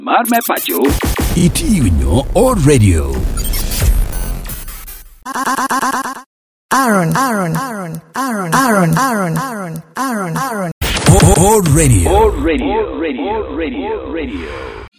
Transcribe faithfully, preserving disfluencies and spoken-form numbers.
Marme Pacho Iti nyo o radio. Aaron, Aaron, Aaron, Aaron, Aaron, Aaron, Aaron, Aaron, Aaron. O radio. O radio, radio, radio, radio.